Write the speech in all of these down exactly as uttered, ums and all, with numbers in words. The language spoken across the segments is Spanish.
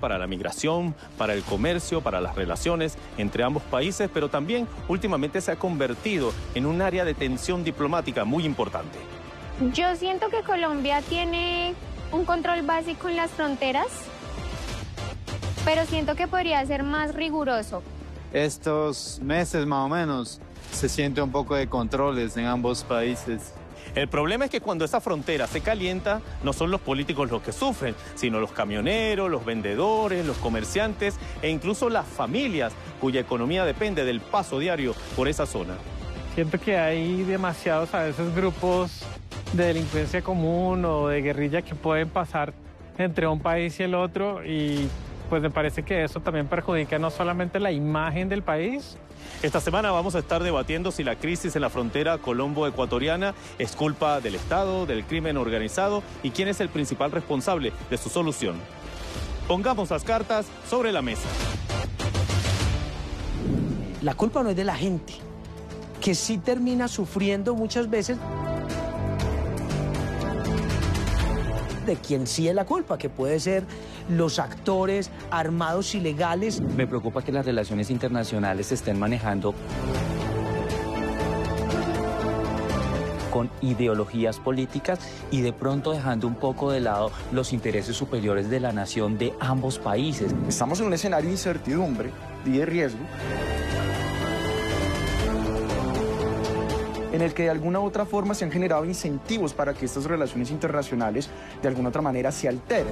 para la migración, para el comercio, para las relaciones entre ambos países, pero también últimamente se ha convertido en un área de tensión diplomática muy importante. Yo siento que Colombia tiene un control básico en las fronteras, pero siento que podría ser más riguroso. Estos meses más o menos se siente un poco de controles en ambos países. El problema es que cuando esa frontera se calienta, no son los políticos los que sufren, sino los camioneros, los vendedores, los comerciantes e incluso las familias cuya economía depende del paso diario por esa zona. Siento que hay demasiados a veces grupos de delincuencia común o de guerrilla que pueden pasar entre un país y el otro, y pues me parece que eso también perjudica no solamente la imagen del país. Esta semana vamos a estar debatiendo si la crisis en la frontera colombo-ecuatoriana es culpa del Estado, del crimen organizado y quién es el principal responsable de su solución. Pongamos las cartas sobre la mesa. La culpa no es de la gente, que sí termina sufriendo muchas veces de quien sí es la culpa, que puede ser los actores armados ilegales. Me preocupa que las relaciones internacionales se estén manejando con ideologías políticas y de pronto dejando un poco de lado los intereses superiores de la nación de ambos países. Estamos en un escenario de incertidumbre y de riesgo, en el que de alguna u otra forma se han generado incentivos para que estas relaciones internacionales de alguna otra manera se alteren.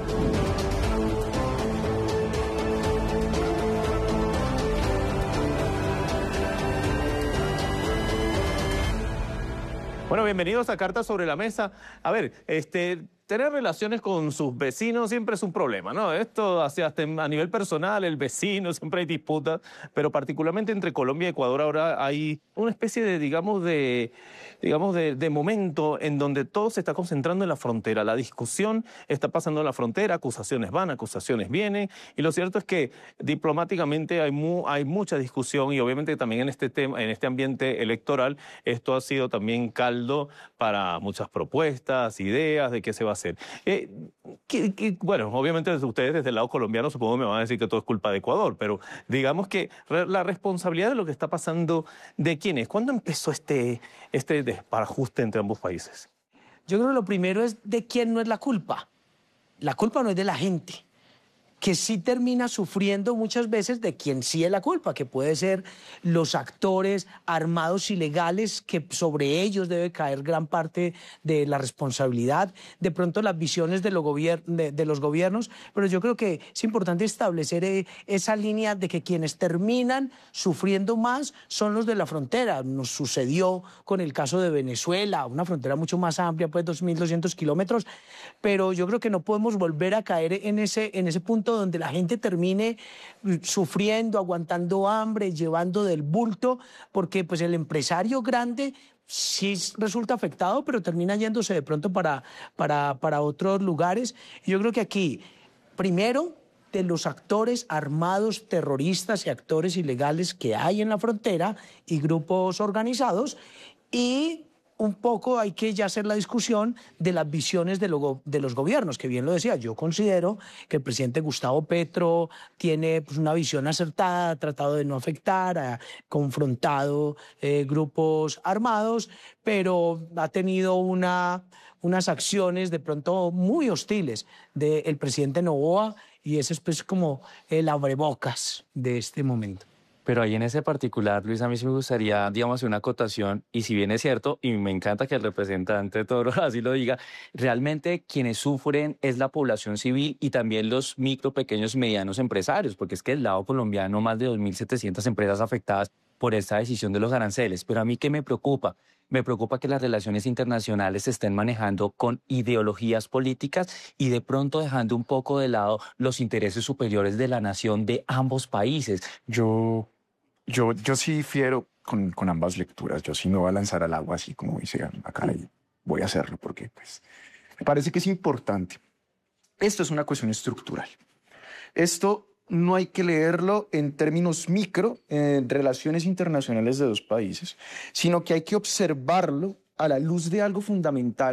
Bueno, bienvenidos a Cartas sobre la Mesa. A ver, este, tener relaciones con sus vecinos siempre es un problema, ¿no? Esto hacia, hasta a nivel personal, el vecino, siempre hay disputas, pero particularmente entre Colombia y Ecuador ahora hay una especie de, digamos, de, digamos de, de momento en donde todo se está concentrando en la frontera. La discusión está pasando en la frontera, acusaciones van, acusaciones vienen, y lo cierto es que diplomáticamente hay, mu, hay mucha discusión y obviamente también en este tema, en este ambiente electoral, esto ha sido también caldo para muchas propuestas, ideas de qué se va a hacer. Eh, que, que, bueno, obviamente ustedes desde el lado colombiano supongo me van a decir que todo es culpa de Ecuador, pero digamos que re, la responsabilidad de lo que está pasando, ¿de quién es? ¿Cuándo empezó este, este desbarajuste entre ambos países? Yo creo que lo primero es de quién no es la culpa. La culpa no es de la gente, que sí termina sufriendo muchas veces de quien sí es la culpa, que puede ser los actores armados ilegales, que sobre ellos debe caer gran parte de la responsabilidad, de pronto las visiones de, lo gobier de, de los gobiernos, pero yo creo que es importante establecer eh, esa línea de que quienes terminan sufriendo más son los de la frontera. Nos sucedió con el caso de Venezuela, una frontera mucho más amplia, pues dos mil doscientos kilómetros, pero yo creo que no podemos volver a caer en ese, en ese punto donde la gente termine sufriendo, aguantando hambre, llevando del bulto, porque pues el empresario grande sí resulta afectado, pero termina yéndose de pronto para, para, para otros lugares. Yo creo que aquí, primero, de los actores armados, terroristas y actores ilegales que hay en la frontera y grupos organizados, y un poco hay que ya hacer la discusión de las visiones de, lo, de los gobiernos, que bien lo decía, yo considero que el presidente Gustavo Petro tiene pues, una visión acertada, ha tratado de no afectar, ha confrontado eh, grupos armados, pero ha tenido una, unas acciones de pronto muy hostiles del presidente Noboa, y ese es pues como el abrebocas de este momento. Pero ahí en ese particular, Luis, a mí sí me gustaría, digamos, hacer una acotación, y si bien es cierto, y me encanta que el representante Toro así lo diga, realmente quienes sufren es la población civil y también los micro, pequeños y medianos empresarios, porque es que del lado colombiano más de dos mil setecientas empresas afectadas por esta decisión de los aranceles. Pero a mí, ¿qué me preocupa? Me preocupa que las relaciones internacionales se estén manejando con ideologías políticas y de pronto dejando un poco de lado los intereses superiores de la nación de ambos países. Yo, yo, yo sí difiero con, con ambas lecturas. Yo sí me voy a lanzar al agua así como dice acá y voy a hacerlo porque pues, me parece que es importante. Esto es una cuestión estructural. Esto no hay que leerlo en términos micro, en relaciones internacionales de dos países, sino que hay que observarlo a la luz de algo fundamental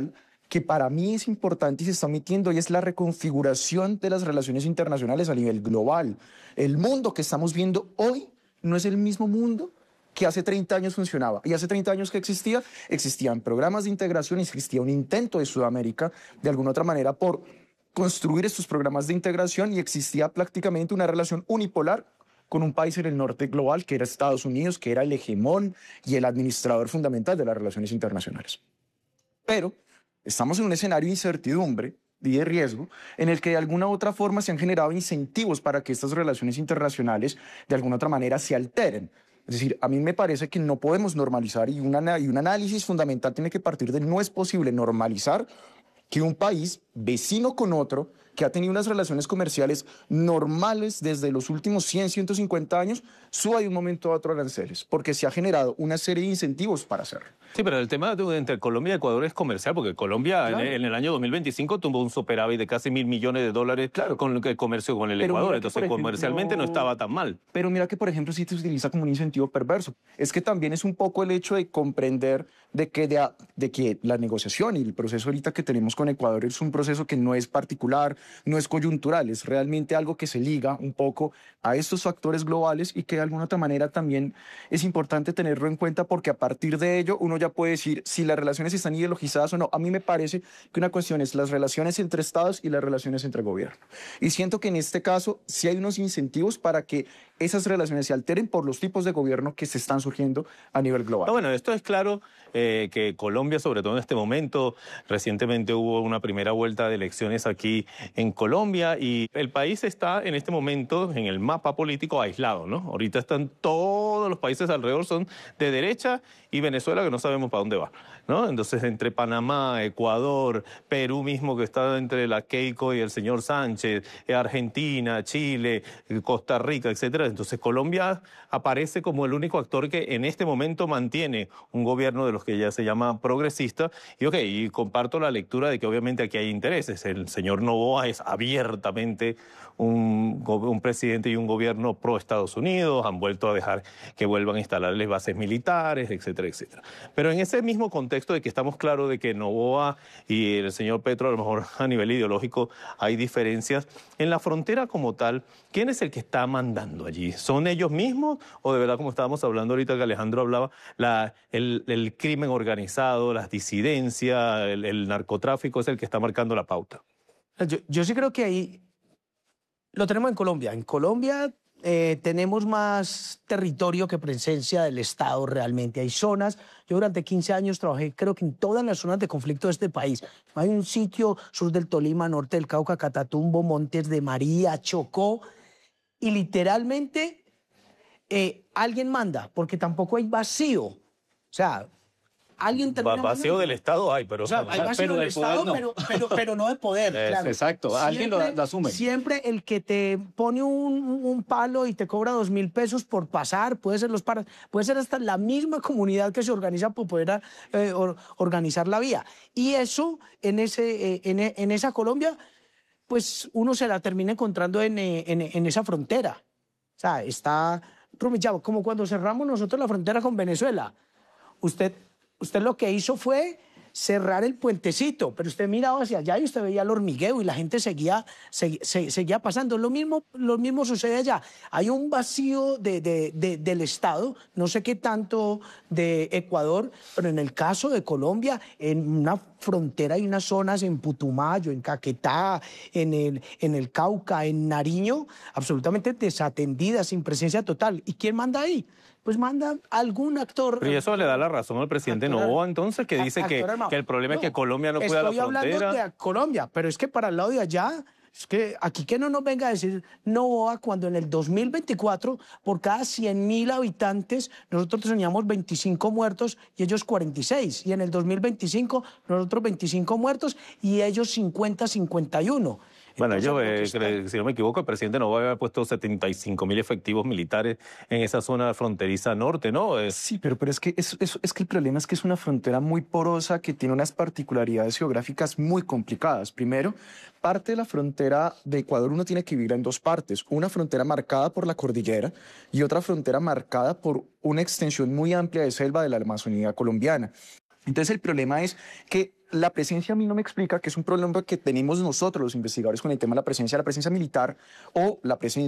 que para mí es importante y se está omitiendo, y es la reconfiguración de las relaciones internacionales a nivel global. El mundo que estamos viendo hoy no es el mismo mundo que hace treinta años funcionaba. Y hace treinta años que existía, existían programas de integración y existía un intento de Sudamérica, de alguna otra manera, por construir estos programas de integración, y existía prácticamente una relación unipolar con un país en el norte global, que era Estados Unidos, que era el hegemón y el administrador fundamental de las relaciones internacionales. Pero estamos en un escenario de incertidumbre y de riesgo en el que de alguna u otra forma se han generado incentivos para que estas relaciones internacionales de alguna otra manera se alteren. Es decir, a mí me parece que no podemos normalizar, y, una, y un análisis fundamental tiene que partir de no es posible normalizar que un país vecino con otro, que ha tenido unas relaciones comerciales normales desde los últimos cien, ciento cincuenta años, suba de un momento a otro aranceles, porque se ha generado una serie de incentivos para hacerlo. Sí, pero el tema de, entre Colombia y Ecuador es comercial, porque Colombia claro. en, en el año dos mil veinticinco tuvo un superávit de casi mil millones de dólares claro. con el comercio con el pero Ecuador, entonces ejemplo, comercialmente no estaba tan mal. Pero mira que, por ejemplo, sí se utiliza como un incentivo perverso. Es que también es un poco el hecho de comprender de que, de, de que la negociación y el proceso ahorita que tenemos con Ecuador es un proceso que no es particular, no es coyuntural, es realmente algo que se liga un poco a estos factores globales, y que de alguna otra manera también es importante tenerlo en cuenta, porque a partir de ello uno ya puede decir si las relaciones están ideologizadas o no. A mí me parece que una cuestión es las relaciones entre estados y las relaciones entre gobierno. Y siento que en este caso sí hay unos incentivos para que esas relaciones se alteren por los tipos de gobierno que se están surgiendo a nivel global. No, bueno, esto es claro eh, que Colombia, sobre todo en este momento, recientemente hubo una primera vuelta de elecciones aquí en Colombia, y el país está en este momento en el mapa político aislado, ¿no? Ahorita están todos los países alrededor, son de derecha, y Venezuela, que no sabemos para dónde va, ¿no? Entonces, entre Panamá, Ecuador, Perú mismo, que está entre la Keiko y el señor Sánchez, Argentina, Chile, Costa Rica, etcétera. Entonces, Colombia aparece como el único actor que en este momento mantiene un gobierno de los que ya se llama progresista. Y ok, y comparto la lectura de que obviamente aquí hay intereses. El señor Noboa es abiertamente un, un presidente y un gobierno pro Estados Unidos, han vuelto a dejar que vuelvan a instalarles bases militares, etcétera, etcétera. Pero en ese mismo contexto de que estamos claros de que Noboa y el señor Petro, a lo mejor a nivel ideológico hay diferencias, en la frontera como tal, ¿quién es el que está mandando allí? ¿Son ellos mismos o de verdad, como estábamos hablando ahorita que Alejandro hablaba, la, el, el crimen organizado, las disidencias, el, el narcotráfico es el que está marcando la pauta? Yo, yo sí creo que ahí lo tenemos en Colombia. En Colombia eh, tenemos más territorio que presencia del Estado realmente. Hay zonas, yo durante quince años trabajé creo que en todas las zonas de conflicto de este país. Hay un sitio sur del Tolima, norte del Cauca, Catatumbo, Montes de María, Chocó, y literalmente eh, alguien manda, porque tampoco hay vacío. O sea, alguien termina Va, vacío mandando. del Estado hay, pero... O sea, hay vacío pero del de Estado, poder no. pero, pero, pero no de poder. Es, claro. Exacto, alguien lo, lo asume. Siempre el que te pone un, un palo y te cobra dos mil pesos por pasar, puede ser los paras, puede ser hasta la misma comunidad que se organiza por poder eh, or, organizar la vía. Y eso, en, ese, eh, en, en esa Colombia, pues uno se la termina encontrando en, en, en esa frontera. O sea, está rumillado, como cuando cerramos nosotros la frontera con Venezuela. Usted, usted lo que hizo fue cerrar el puentecito, pero usted miraba hacia allá y usted veía el hormigueo y la gente seguía, se, se, seguía pasando. Lo mismo, lo mismo sucede allá. Hay un vacío de, de, de, del Estado, no sé qué tanto de Ecuador, pero en el caso de Colombia, en una frontera hay unas zonas en Putumayo, en Caquetá, en el, en el Cauca, en Nariño, absolutamente desatendidas, sin presencia total. ¿Y quién manda ahí? Pues manda algún actor. Pero y eso le da la razón al presidente actor, Noboa, entonces, que dice que, que el problema no, es que Colombia no cuida la frontera. Estoy hablando de Colombia, pero es que para el lado de allá, es que aquí que no nos venga a decir Noboa cuando en el dos mil veinticuatro, por cada cien mil habitantes, nosotros teníamos veinticinco muertos y ellos cuarenta y seis. Y en el dos mil veinticinco, nosotros veinticinco muertos y ellos cincuenta, cincuenta y uno. Bueno, yo, eh, si no me equivoco, el presidente Noboa había puesto setenta y cinco mil efectivos militares en esa zona fronteriza norte, ¿no? Es... Sí, pero, pero es, que es, es, es que el problema es que es una frontera muy porosa que tiene unas particularidades geográficas muy complicadas. Primero, parte de la frontera de Ecuador uno tiene que vivir en dos partes. Una frontera marcada por la cordillera y otra frontera marcada por una extensión muy amplia de selva de la Amazonía colombiana. Entonces el problema es que la presencia a mí no me explica que es un problema que tenemos nosotros los investigadores con el tema de la presencia, la presencia militar o la presencia